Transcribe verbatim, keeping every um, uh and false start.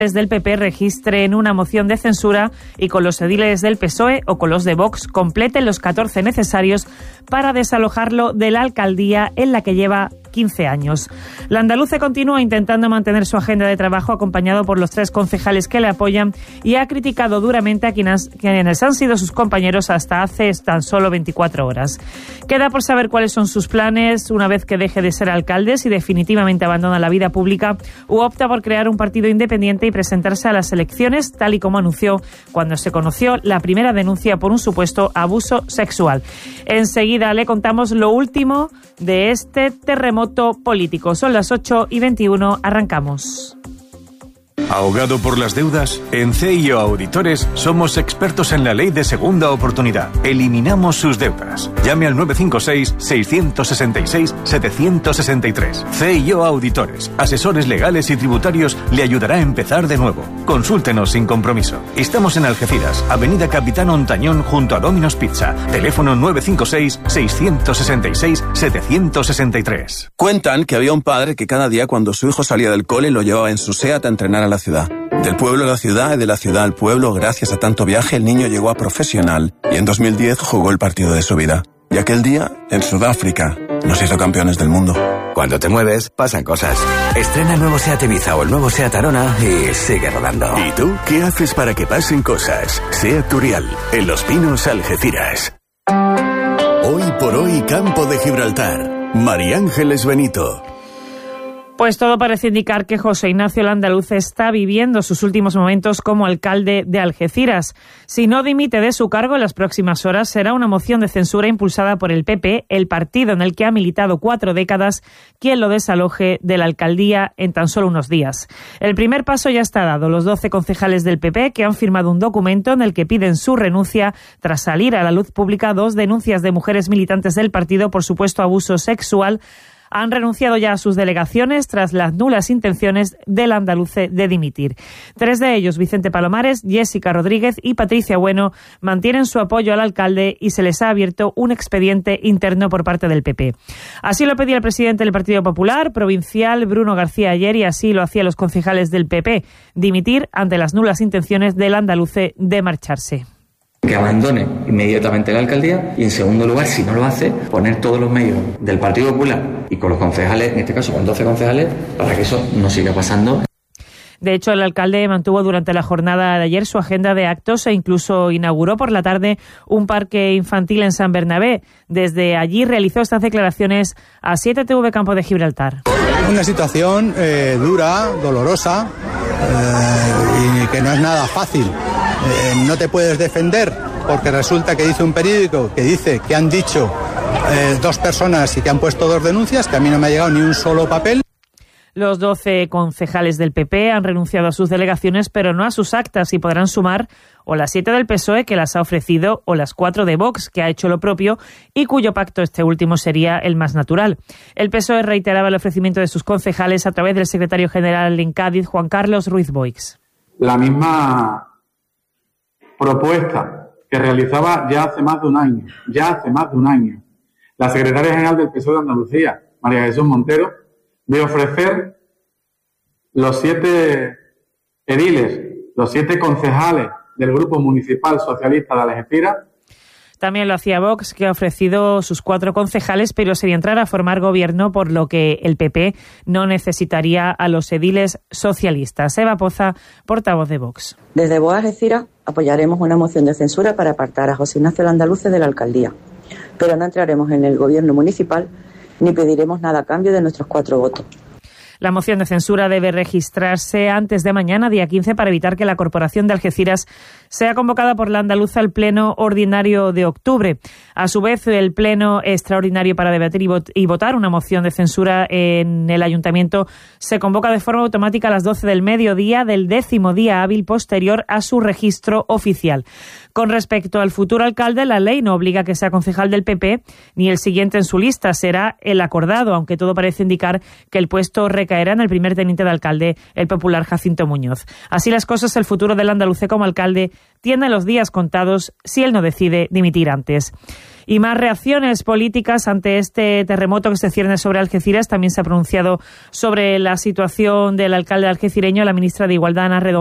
del P P registren una moción de censura y con los ediles del P S O E o con los de Vox completen los catorce necesarios para desalojarlo de la alcaldía en la que lleva quince años. La andaluce continúa intentando mantener su agenda de trabajo acompañado por los tres concejales que le apoyan y ha criticado duramente a quienes, quienes han sido sus compañeros hasta hace tan solo veinticuatro horas. Queda por saber cuáles son sus planes una vez que deje de ser alcalde, si definitivamente abandona la vida pública u opta por crear un partido independiente y presentarse a las elecciones, tal y como anunció cuando se conoció la primera denuncia por un supuesto abuso sexual. Enseguida le contamos lo último de este terremoto político. Son las ocho y veintiuno, arrancamos. ¿Ahogado por las deudas? En C I O Auditores somos expertos en la ley de segunda oportunidad. Eliminamos sus deudas. Llame al nueve cinco seis, seis seis seis, siete seis tres. C I O Auditores, asesores legales y tributarios, le ayudará a empezar de nuevo. Consúltenos sin compromiso. Estamos en Algeciras, Avenida Capitán Ontañón, junto a Domino's Pizza. Teléfono nueve cinco seis, seis seis seis, siete seis tres. Cuentan que había un padre que cada día cuando su hijo salía del cole lo llevaba en su SEAT a entrenar a la ciudad. Del pueblo a la ciudad y de la ciudad al pueblo, gracias a tanto viaje, el niño llegó a profesional y en dos mil diez jugó el partido de su vida. Y aquel día, en Sudáfrica, nos hizo campeones del mundo. Cuando te mueves, pasan cosas. Estrena el nuevo SEAT Ibiza o el nuevo SEAT Arona y sigue rodando. ¿Y tú qué haces para que pasen cosas? SEAT Turial, en Los Pinos, Algeciras. Hoy por hoy, Campo de Gibraltar. María Ángeles Benito. Pues todo parece indicar que José Ignacio Landaluz está viviendo sus últimos momentos como alcalde de Algeciras. Si no dimite de su cargo en las próximas horas, será una moción de censura impulsada por el P P, el partido en el que ha militado cuatro décadas, quien lo desaloje de la alcaldía en tan solo unos días. El primer paso ya está dado. Los doce concejales del P P que han firmado un documento en el que piden su renuncia tras salir a la luz pública dos denuncias de mujeres militantes del partido por supuesto abuso sexual, han renunciado ya a sus delegaciones tras las nulas intenciones del andaluce de dimitir. Tres de ellos, Vicente Palomares, Jessica Rodríguez y Patricia Bueno, mantienen su apoyo al alcalde y se les ha abierto un expediente interno por parte del P P. Así lo pedía el presidente del Partido Popular provincial, Bruno García, ayer, y así lo hacían los concejales del P P, dimitir ante las nulas intenciones del andaluce de marcharse. Que abandone inmediatamente la alcaldía y, en segundo lugar, si no lo hace, poner todos los medios del Partido Popular y con los concejales, en este caso con doce concejales, para que eso no siga pasando. De hecho, el alcalde mantuvo durante la jornada de ayer su agenda de actos e incluso inauguró por la tarde un parque infantil en San Bernabé. Desde allí realizó estas declaraciones a siete T V Campo de Gibraltar. Una situación eh, dura, dolorosa eh, y que no es nada fácil. Eh, no te puedes defender porque resulta que dice un periódico que dice que han dicho eh, dos personas y que han puesto dos denuncias, que a mí no me ha llegado ni un solo papel. Los doce concejales del P P han renunciado a sus delegaciones, pero no a sus actas, y podrán sumar o las siete del P S O E, que las ha ofrecido, o las cuatro de Vox, que ha hecho lo propio y cuyo pacto este último sería el más natural. El P S O E reiteraba el ofrecimiento de sus concejales a través del secretario general en Cádiz, Juan Carlos Ruiz Boix. La misma propuesta que realizaba ya hace más de un año, ya hace más de un año, la secretaria general del P S O E de Andalucía, María Jesús Montero, de ofrecer los siete ediles, los siete concejales del Grupo Municipal Socialista de Algeciras. También lo hacía Vox, que ha ofrecido sus cuatro concejales, pero sería entrar a formar gobierno, por lo que el P P no necesitaría a los ediles socialistas. Eva Poza, portavoz de Vox. Desde Vox Algeciras apoyaremos una moción de censura para apartar a José Ignacio Landaluz de la alcaldía, pero no entraremos en el gobierno municipal ni pediremos nada a cambio de nuestros cuatro votos. La moción de censura debe registrarse antes de mañana, día quince, para evitar que la Corporación de Algeciras sea convocada por la andaluza al Pleno Ordinario de octubre. A su vez, el Pleno Extraordinario para debatir y votar una moción de censura en el Ayuntamiento se convoca de forma automática a las doce del mediodía del décimo día hábil posterior a su registro oficial. Con respecto al futuro alcalde, la ley no obliga a que sea concejal del P P, ni el siguiente en su lista será el acordado, aunque todo parece indicar que el puesto recaerá en el primer teniente de alcalde, el popular Jacinto Muñoz. Así las cosas, el futuro del andaluce como alcalde tiene los días contados si él no decide dimitir antes. Y más reacciones políticas ante este terremoto que se cierne sobre Algeciras. También se ha pronunciado sobre la situación del alcalde algecireño la ministra de Igualdad, Ana Redondo.